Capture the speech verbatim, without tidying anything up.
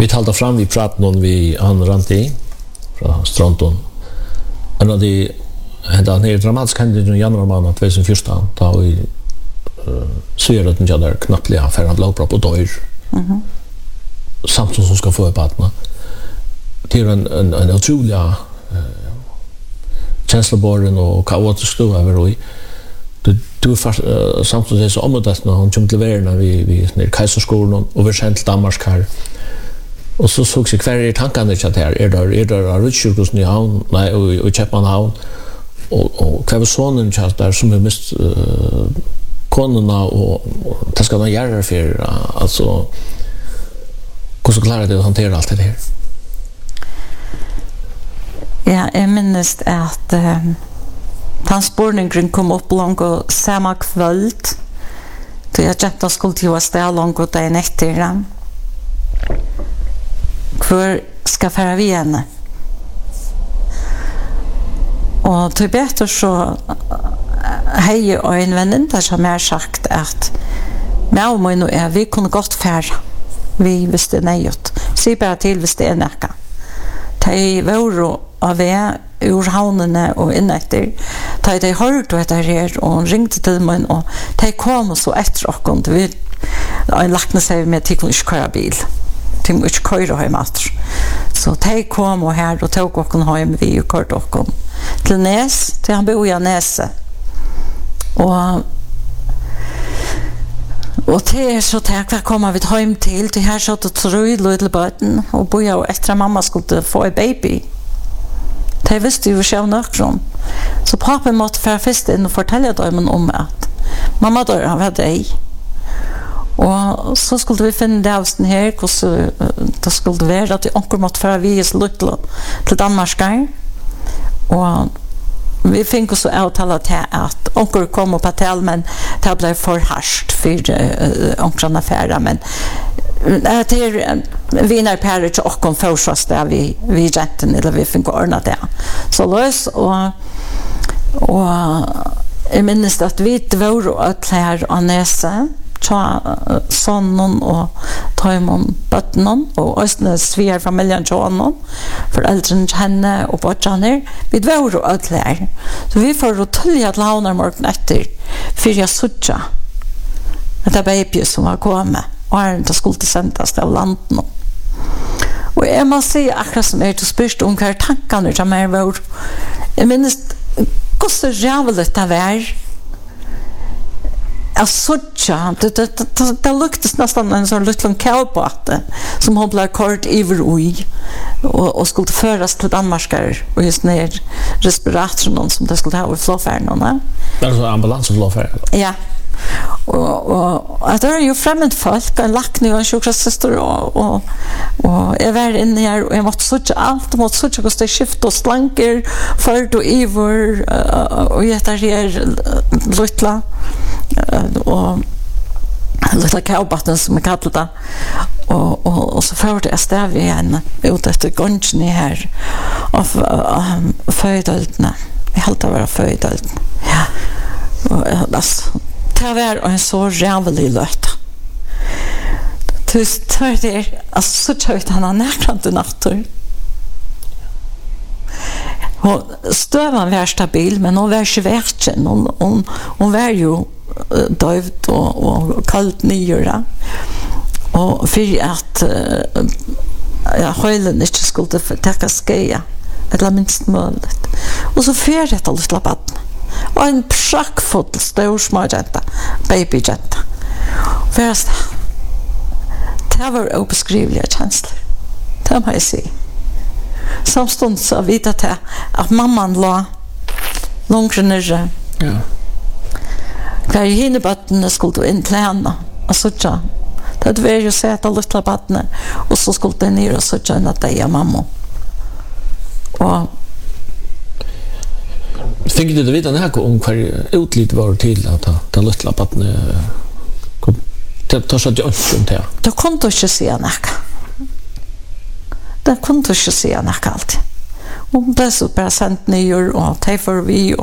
Vi talade fram vi pratade någon vi han Ranti från Stronton. En av de hända ner dramatiskt hände i januari månad tjugohundrafjorton då vi uh, ser att den där knappt affär han blåpropp på dör. Mhm. Samt som ska få upp partner. Det är en en en otrolig uh, känsloborren och kaotisk då över och du du fast uh, samtidigt så om det när han kom till världen vi vi ner Kaiserskolan och vi sent till Danmark här. Och så såg sig kvar i tankarna att här är där är där Richards i havn nej och och Chapman och och kvar sonen just där som är mist uh, konorna och det ska man göra för uh, alltså hur så klarar det att hantera allt det här. Ja, jag minns att uh, transportningen kom upp långt och samma kväll. Då jag jätta skulle till att ställa långt och dagen efter. Kvar ska fara vi henne. Och till bättre så hej och en väninna som har sagt att med mig nu är vi kunde gott färra. Vi visste nejot. Se bara till visste en näka. De var av är ur havnene och innetter. De de hörde att det här och ringde till mig och de kom så efter och kom vi en lackna sig med till kunde köra bil. Till mig köra hem efter. Så de kom och här och tog och hem vi och körde och kom till Näs till han bor i Näse. Och Och det är så tack för komma vi hem till det här så att tror little button och boja efter mamma skulle få en baby. Det visste ju själv nökron. Så pappa måste för först in och fortälja dem om att mamma då har dig. Och så skulle vi finna det här hur så det skulle vara att onkel måste för vi så lite till Danmark. Och vi fick så avtala till att onkel kom på hotell men det blev för harskt för uh, onkeln affärer men det är vinnarparet och kom förstås där vi vi jätten eller vi fick ordna det så lös och och jag minns att vi var och klär och näsa ta sonnen och Taimon Button och östne svär familjen John föräldern henne och barnen vi var och klär så vi får att tillja att launa morgon efter för jag sucha det baby som var kommit och är inte skulle sändas av landen och jag måste säga akkurat som är till spyrst om hur tankarna som är var jag minns hur så jävligt det var alltså ja det det det, det luktas nästan en sån liten kallbåt som hon blev kort över oj och och skulle föras till Danmark och just ner respiratorn som det skulle ha i flåfärden alltså ambulans och flåfärd ja och och att det är ju främmande folk en lackning och en sjuksköterska och och och jag var inne här och jag måste söka allt måste söka hos det skift och slanker för och över och jag tar här lilla och lilla kallbatten som jag kallar det och, och, och så får det stäv igen ut efter gången här av um, födölderna jag hälter vara födölderna ja och alltså det var en så rävlig löt tyst tar det alltså så tjöjt han har närkant i natter och stövan var stabil men hon var inte verkligen hon, hon, hon var ju dövt och, och kallt nyra och för att uh, ja, höjlen inte skulle täcka skeja eller minst möjligt och så för det att släppa att och en praktfull stor småjänta babyjänta först det var obeskrivliga känslor det må jag säga samstund så vet jag att mamman la långt ner ja där i hinnebatten skulle in till henne och så tja det var ju så att alla battna och så skulle den ner och så tja att det är mamma och fick du det veta när om kvar utlit var till att ta lilla battna kom det så att jag inte det då kunde jag se näka det kunde jag se näka allt och det så bara sent ner och ta för vi